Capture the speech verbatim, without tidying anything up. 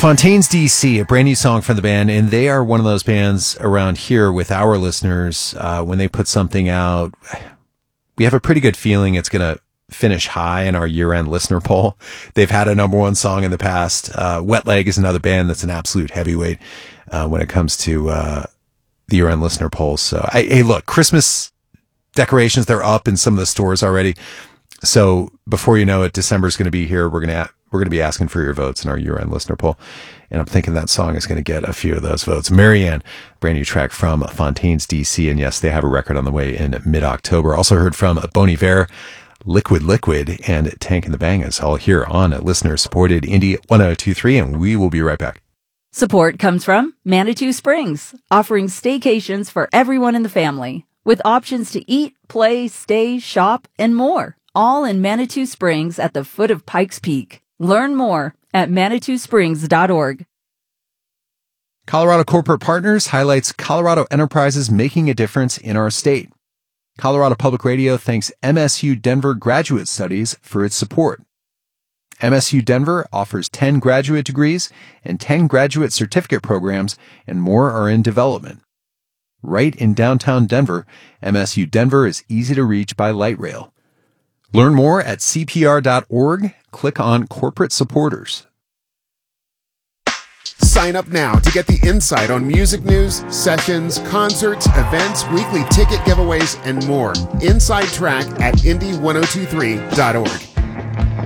Fontaines D C, a brand new song from the band, and they are one of those bands around here with our listeners. Uh, when they put something out, we have a pretty good feeling it's going to finish high in our year-end listener poll. They've had a number one song in the past. Uh, Wet Leg is another band that's an absolute heavyweight uh, when it comes to uh, the year-end listener polls. So, I, hey, look, Christmas decorations, they're up in some of the stores already. So before you know it, December's going to be here. We're going to we're going to be asking for your votes in our year-end listener poll, and I'm thinking that song is going to get a few of those votes. Marianne, brand new track from Fontaines D C, and yes, they have a record on the way in mid-October. Also heard from Bon Iver, Liquid Liquid, and Tank and the Bangas, all here on listener-supported Indie one oh two point three, and we will be right back. Support comes from Manitou Springs, offering staycations for everyone in the family, with options to eat, play, stay, shop, and more, all in Manitou Springs at the foot of Pikes Peak. Learn more at manitou springs dot org. Colorado Corporate Partners highlights Colorado enterprises making a difference in our state. Colorado Public Radio thanks M S U Denver Graduate Studies for its support. M S U Denver offers ten graduate degrees and ten graduate certificate programs, and more are in development. Right in downtown Denver, M S U Denver is easy to reach by light rail. Learn more at C P R dot org. Click on Corporate Supporters. Sign up now to get the insight on music news, sessions, concerts, events, weekly ticket giveaways, and more. Inside Track at indie ten twenty-three dot org.